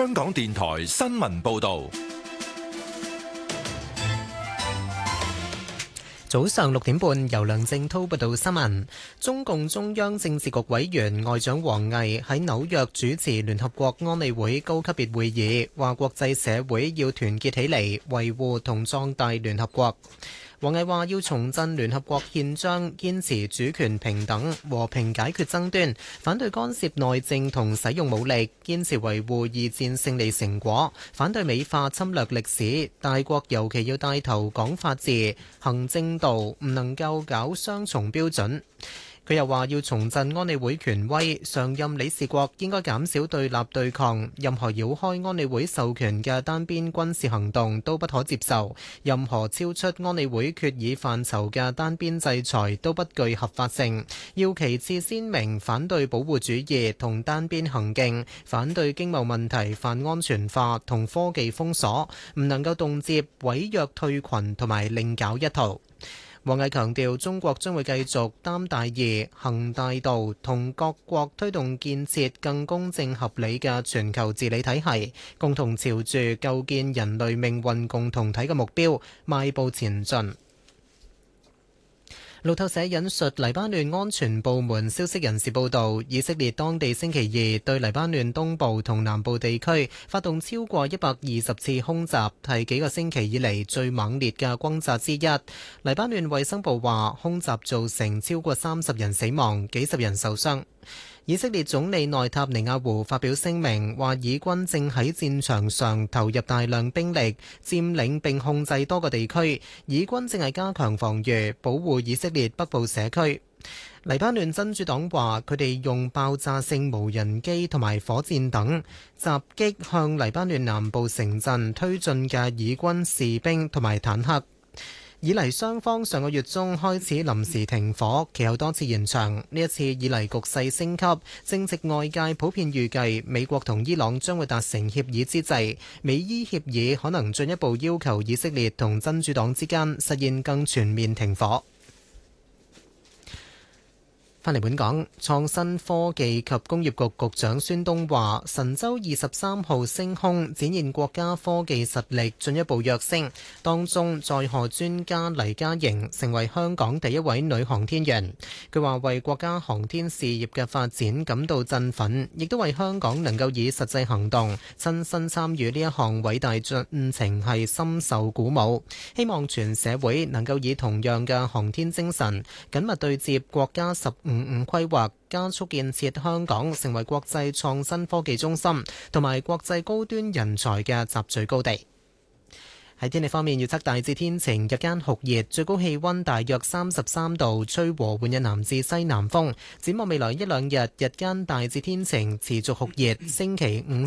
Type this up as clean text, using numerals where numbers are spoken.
香港電台新聞報道。 早上6點半，由梁正滔報道新聞。中共中央政治局委員外長王毅喺紐約主持聯合國安理會高級別會議，話國際社會要團結起嚟，維護同壯大聯合國。王毅話要重振聯合國憲章，堅持主權平等、和平解決爭端，反對干涉內政同使用武力，堅持維護二戰勝利成果，反對美化侵略歷史。大國尤其要帶頭講法治、行正道，唔能夠搞雙重標準。佢又話要重振安理會權威，常任理事國應該減少對立對抗，任何繞開安理會授權嘅單邊軍事行動都不可接受，任何超出安理會決議範疇嘅單邊制裁都不具合法性。要旗幟鮮明反對保護主義同單邊行徑，反對經貿問題泛安全化同科技封鎖，唔能夠動輒毀約退群同埋另搞一套。王毅強調，中國將會繼續擔大義、行大道，同各國推動建設更公正合理嘅全球治理體系，共同朝住構建人類命運共同體嘅目標邁步前進。路透社引述黎巴嫩安全部門消息人士報道，以色列當地星期二對黎巴嫩東部同南部地區發動超過120次空襲，係幾個星期以嚟最猛烈嘅轟炸之一。黎巴嫩衛生部話，空襲造成超過30人死亡，幾十人受傷。以色列總理內塔尼亞胡發表聲明，話以軍正喺戰場上投入大量兵力，佔領並控制多個地區。以軍正係加強防禦，保護以色列北部社區。黎巴嫩真主黨話，佢哋用爆炸性無人機同埋火箭等襲擊向黎巴嫩南部城鎮推進嘅以軍士兵同埋坦克。以嚟雙方上個月中開始臨時停火，其後多次延長。呢一次以嚟局勢升級，正值外界普遍預計美國同伊朗將會達成協議之際，美伊協議可能進一步要求以色列同真主黨之間實現更全面停火。返嚟本港，創新科技及工業局局長孫東話，神舟23號升空展現國家科技實力進一步躍升，當中載荷專家黎嘉瑩成為香港第一位女航天員。佢話為國家航天事業嘅發展感到振奮，亦都為香港能夠以實際行動親身參與呢一項偉大進程係深受鼓舞。希望全社會能夠以同樣嘅航天精神，緊密對接國家15規劃，加速建設香港成為國際創新科技中心同埋國際高端人才嘅集聚高地。喺天氣方面，預測大致天晴，日間酷熱，最高氣溫大約33度，吹和緩嘅南至西南風。展望未來1-2日，日間大致天晴，持續酷熱。星期五